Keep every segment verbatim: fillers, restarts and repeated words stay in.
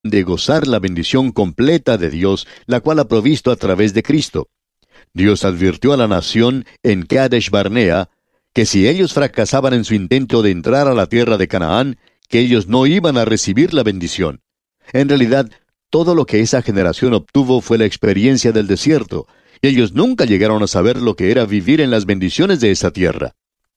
de gozar la bendición completa de Dios, la cual ha provisto a través de Cristo. Dios advirtió a la nación en Kadesh Barnea que si ellos fracasaban en su intento de entrar a la tierra de Canaán, que ellos no iban a recibir la bendición. En realidad, todo lo que esa generación obtuvo fue la experiencia del desierto, y ellos nunca llegaron a saber lo que era vivir en las bendiciones de esa tierra.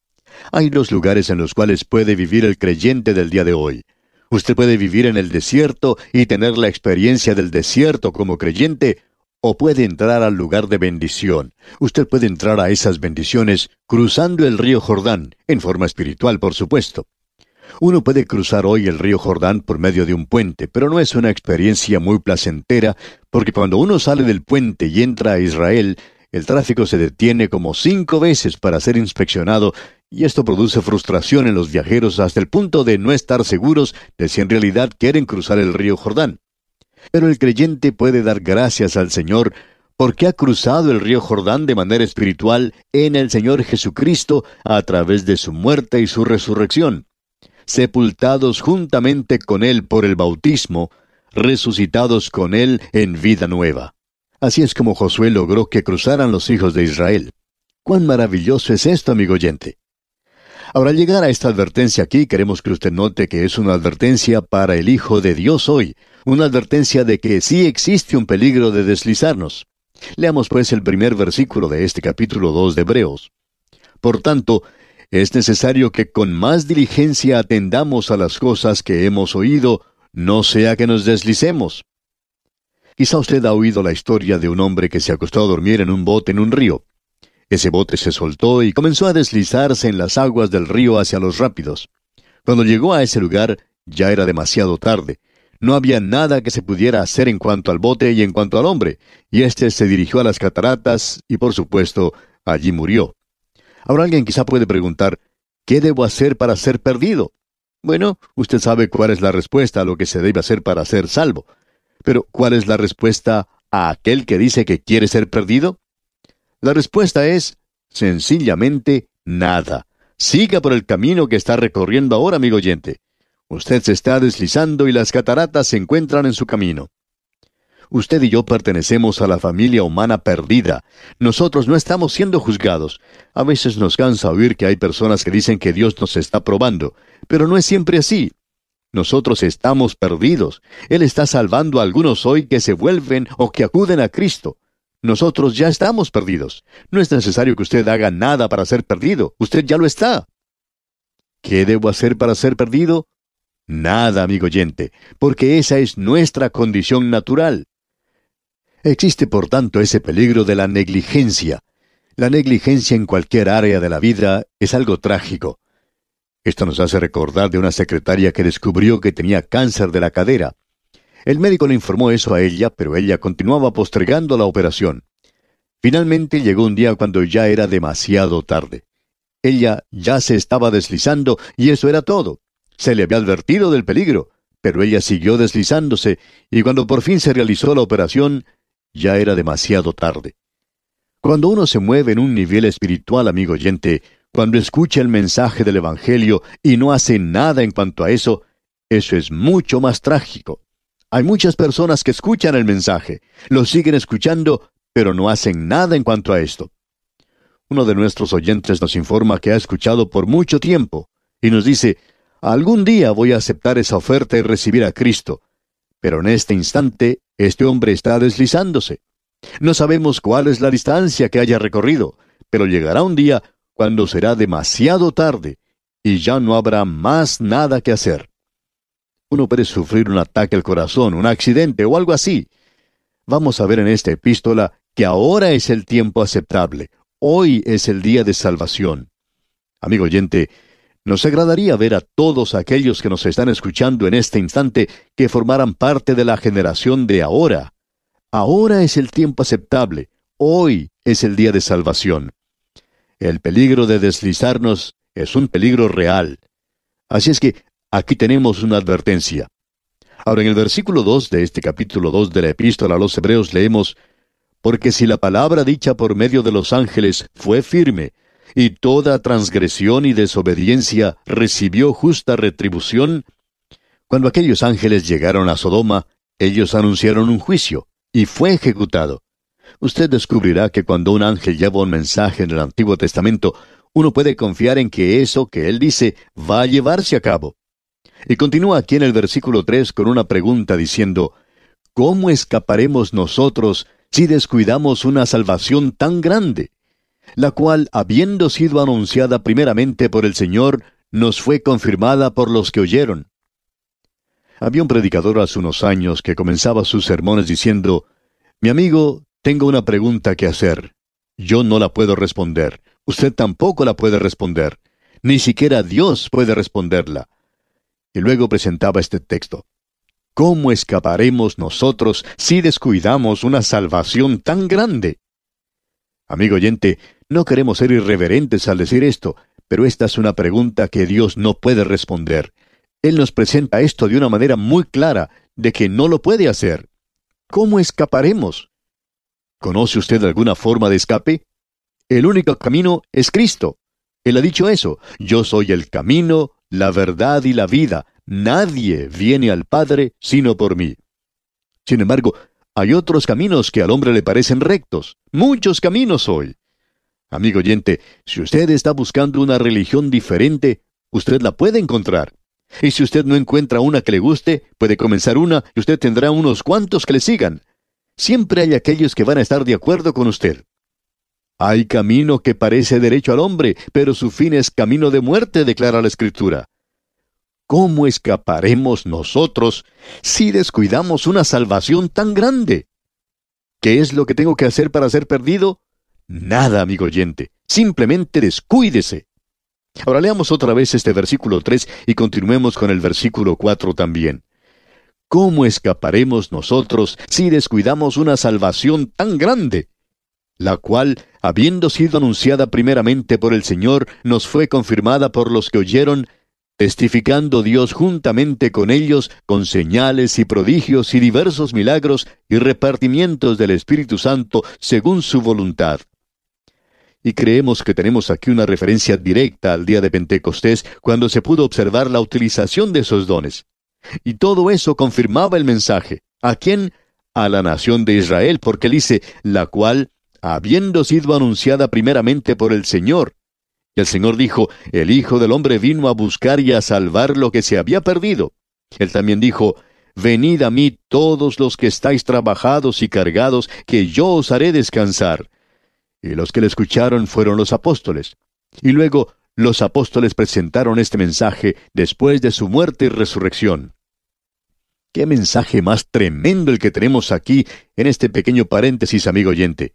Hay dos lugares en los cuales puede vivir el creyente del día de hoy. Usted puede vivir en el desierto y tener la experiencia del desierto como creyente, o puede entrar al lugar de bendición. Usted puede entrar a esas bendiciones cruzando el río Jordán, en forma espiritual, por supuesto. Uno puede cruzar hoy el río Jordán por medio de un puente, pero no es una experiencia muy placentera, porque cuando uno sale del puente y entra a Israel, el tráfico se detiene como cinco veces para ser inspeccionado, y esto produce frustración en los viajeros hasta el punto de no estar seguros de si en realidad quieren cruzar el río Jordán. Pero el creyente puede dar gracias al Señor porque ha cruzado el río Jordán de manera espiritual en el Señor Jesucristo a través de su muerte y su resurrección. Sepultados juntamente con Él por el bautismo, resucitados con Él en vida nueva. Así es como Josué logró que cruzaran los hijos de Israel. ¡Cuán maravilloso es esto, amigo oyente! Ahora, al llegar a esta advertencia aquí, queremos que usted note que es una advertencia para el Hijo de Dios hoy, una advertencia de que sí existe un peligro de deslizarnos. Leamos pues el primer versículo de este capítulo dos de Hebreos. Por tanto, es necesario que con más diligencia atendamos a las cosas que hemos oído, no sea que nos deslicemos. Quizá usted ha oído la historia de un hombre que se acostó a dormir en un bote en un río. Ese bote se soltó y comenzó a deslizarse en las aguas del río hacia los rápidos. Cuando llegó a ese lugar, ya era demasiado tarde. No había nada que se pudiera hacer en cuanto al bote y en cuanto al hombre, y éste se dirigió a las cataratas y, por supuesto, allí murió. Ahora alguien quizá puede preguntar, ¿qué debo hacer para ser perdido? Bueno, usted sabe cuál es la respuesta a lo que se debe hacer para ser salvo. Pero, ¿cuál es la respuesta a aquel que dice que quiere ser perdido? La respuesta es, sencillamente, nada. Siga por el camino que está recorriendo ahora, amigo oyente. Usted se está deslizando y las cataratas se encuentran en su camino. Usted y yo pertenecemos a la familia humana perdida. Nosotros no estamos siendo juzgados. A veces nos cansa oír que hay personas que dicen que Dios nos está probando, pero no es siempre así. Nosotros estamos perdidos. Él está salvando a algunos hoy que se vuelven o que acuden a Cristo. Nosotros ya estamos perdidos. No es necesario que usted haga nada para ser perdido. Usted ya lo está. ¿Qué debo hacer para ser perdido? Nada, amigo oyente, porque esa es nuestra condición natural. Existe, por tanto, ese peligro de la negligencia. La negligencia en cualquier área de la vida es algo trágico. Esto nos hace recordar de una secretaria que descubrió que tenía cáncer de la cadera. El médico le informó eso a ella, pero ella continuaba postergando la operación. Finalmente llegó un día cuando ya era demasiado tarde. Ella ya se estaba deslizando y eso era todo. Se le había advertido del peligro, pero ella siguió deslizándose, y cuando por fin se realizó la operación, ya era demasiado tarde. Cuando uno se mueve en un nivel espiritual, amigo oyente, cuando escucha el mensaje del Evangelio y no hace nada en cuanto a eso, eso es mucho más trágico. Hay muchas personas que escuchan el mensaje, lo siguen escuchando, pero no hacen nada en cuanto a esto. Uno de nuestros oyentes nos informa que ha escuchado por mucho tiempo, y nos dice, algún día voy a aceptar esa oferta y recibir a Cristo. Pero en este instante, este hombre está deslizándose. No sabemos cuál es la distancia que haya recorrido, pero llegará un día cuando será demasiado tarde y ya no habrá más nada que hacer. Uno puede sufrir un ataque al corazón, un accidente o algo así. Vamos a ver en esta epístola que ahora es el tiempo aceptable. Hoy es el día de salvación. Amigo oyente, nos agradaría ver a todos aquellos que nos están escuchando en este instante que formaran parte de la generación de ahora. Ahora es el tiempo aceptable. Hoy es el día de salvación. El peligro de deslizarnos es un peligro real. Así es que aquí tenemos una advertencia. Ahora en el versículo dos de este capítulo dos de la epístola a los Hebreos leemos, porque si la palabra dicha por medio de los ángeles fue firme, y toda transgresión y desobediencia recibió justa retribución, cuando aquellos ángeles llegaron a Sodoma, Ellos anunciaron un juicio, y fue ejecutado. Usted descubrirá que cuando un ángel lleva un mensaje en el Antiguo Testamento, uno puede confiar en que eso que él dice va a llevarse a cabo. Y continúa aquí en el versículo tres con una pregunta diciendo, ¿cómo escaparemos nosotros si descuidamos una salvación tan grande, la cual, habiendo sido anunciada primeramente por el Señor, nos fue confirmada por los que oyeron? Había un predicador hace unos años que comenzaba sus sermones diciendo, mi amigo, tengo una pregunta que hacer. Yo no la puedo responder. Usted tampoco la puede responder. Ni siquiera Dios puede responderla. Y luego presentaba este texto. ¿Cómo escaparemos nosotros si descuidamos una salvación tan grande? Amigo oyente, no queremos ser irreverentes al decir esto, pero esta es una pregunta que Dios no puede responder. Él nos presenta esto de una manera muy clara, de que no lo puede hacer. ¿Cómo escaparemos? ¿Conoce usted alguna forma de escape? El único camino es Cristo. Él ha dicho eso. Yo soy el camino, la verdad y la vida. Nadie viene al Padre sino por mí. Sin embargo, hay otros caminos que al hombre le parecen rectos. Muchos caminos hoy. Amigo oyente, si usted está buscando una religión diferente, usted la puede encontrar. Y si usted no encuentra una que le guste, puede comenzar una y usted tendrá unos cuantos que le sigan. Siempre hay aquellos que van a estar de acuerdo con usted. Hay camino que parece derecho al hombre, pero su fin es camino de muerte, declara la Escritura. ¿Cómo escaparemos nosotros si descuidamos una salvación tan grande? ¿Qué es lo que tengo que hacer para ser perdido? Nada, amigo oyente. Simplemente descuídese. Ahora leamos otra vez este versículo tres y continuemos con el versículo cuatro también. ¿Cómo escaparemos nosotros si descuidamos una salvación tan grande, la cual, habiendo sido anunciada primeramente por el Señor, nos fue confirmada por los que oyeron, testificando Dios juntamente con ellos con señales y prodigios y diversos milagros y repartimientos del Espíritu Santo según su voluntad? Y creemos que tenemos aquí una referencia directa al día de Pentecostés, cuando se pudo observar la utilización de esos dones. Y todo eso confirmaba el mensaje. ¿A quién? A la nación de Israel, porque él dice, la cual, habiendo sido anunciada primeramente por el Señor. Y el Señor dijo, el Hijo del Hombre vino a buscar y a salvar lo que se había perdido. Él también dijo, venid a mí todos los que estáis trabajados y cargados, que yo os haré descansar. Y los que le escucharon fueron los apóstoles. Y luego los apóstoles presentaron este mensaje después de su muerte y resurrección. ¡Qué mensaje más tremendo el que tenemos aquí en este pequeño paréntesis, amigo oyente!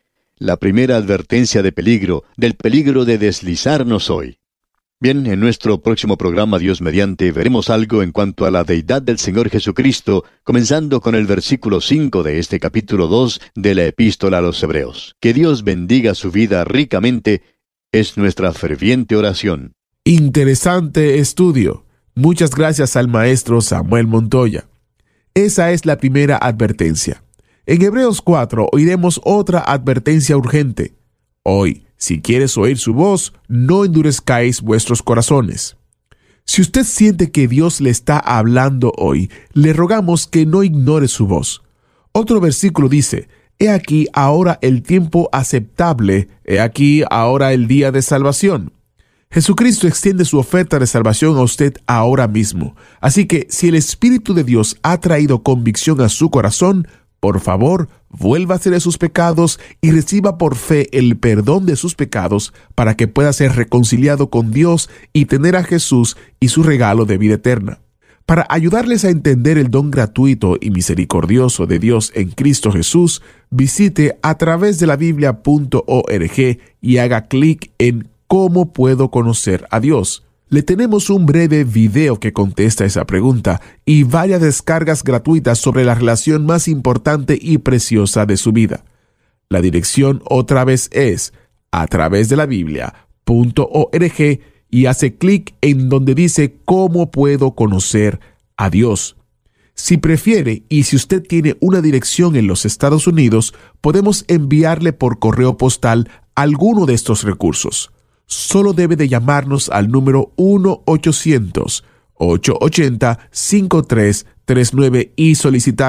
La primera advertencia de peligro, del peligro de deslizarnos hoy. Bien, en nuestro próximo programa, Dios mediante, veremos algo en cuanto a la deidad del Señor Jesucristo, comenzando con el versículo cinco de este capítulo dos de la Epístola a los Hebreos. Que Dios bendiga su vida ricamente, es nuestra ferviente oración. Interesante estudio. Muchas gracias al maestro Samuel Montoya. Esa es la primera advertencia. En Hebreos cuatro oiremos otra advertencia urgente. Hoy, si quieres oír su voz, no endurezcáis vuestros corazones. Si usted siente que Dios le está hablando hoy, le rogamos que no ignore su voz. Otro versículo dice, he aquí ahora el tiempo aceptable, he aquí ahora el día de salvación. Jesucristo extiende su oferta de salvación a usted ahora mismo. Así que si el Espíritu de Dios ha traído convicción a su corazón, por favor, vuélvase de sus pecados y reciba por fe el perdón de sus pecados para que pueda ser reconciliado con Dios y tener a Jesús y su regalo de vida eterna. Para ayudarles a entender el don gratuito y misericordioso de Dios en Cristo Jesús, visite a través de la biblia punto org y haga clic en ¿Cómo puedo conocer a Dios? Le tenemos un breve video que contesta esa pregunta y varias descargas gratuitas sobre la relación más importante y preciosa de su vida. La dirección otra vez es a través de la biblia punto org y hace clic en donde dice ¿Cómo puedo conocer a Dios? Si prefiere y si usted tiene una dirección en los Estados Unidos, podemos enviarle por correo postal alguno de estos recursos. Solo debe de llamarnos al número uno ochocientos, ocho ochenta, cinco tres tres nueve y solicitar